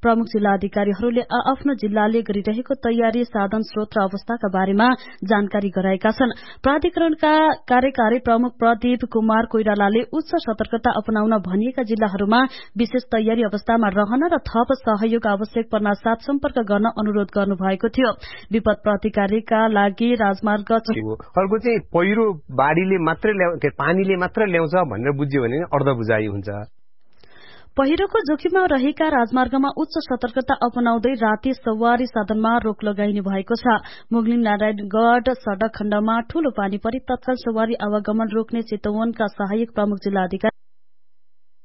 प्रमुख जिल्ला अधिकारीहरूले आफ्नो जिल्लाले गरिरहेको तयारी, साधन स्रोत र अवस्थाका बारेमा जानकारी गराएका छन्। प्राधिकरणका कार्यकारी प्रमुख प्रदीप कुमार कोइरालाले उच्च सतर्कता अपनाउन भनिएका जिल्लाहरूमा विशेष तयारी अवस्थामा रहन र थप सहयोग आवश्यक पर्ना साथ सम्पर्क गर्न अनुरोध गर्नुभएको थियो। विपद प्रतिकारका लागि राजमार्ग अर्को चाहिँ पहिरो बाढीले मात्रै पानीले मात्र ल्याउँछ भनेर बुझ्यो भने अर्धबुझाइ हुन्छ। पहिरोको जोखिममा रहेका राजमार्गमा उच्च सतर्कता अपनाउँदै राति सवारी साधनमा रोक लगाइने भएको छ। मुगलिङ नारायणगढ़ सड़क खण्डमा ठूलो पानी परी तत्काल सवारी आवागमन रोक्ने चितवनका सहायक प्रमुख जिल्ला अधिकारी